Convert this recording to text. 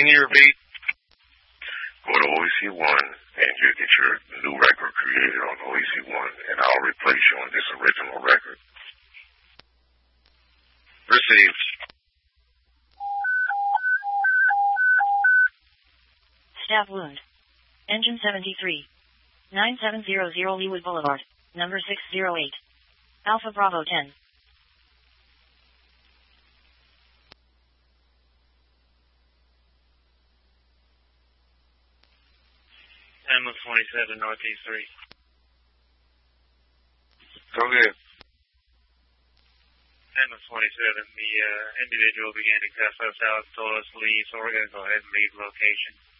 Can you repeat? Go to OEC1 and you get your new record created on OEC1, and I'll replace you on this original record. Received. Stab wound. Engine 73. 9700 Leewood Boulevard, number 608. Alpha Bravo 10. Ambulance 27, Northeast 3. Go ahead. Ambulance 27, the individual began to cuss us out, told us to leave, so we're going to go ahead and leave location.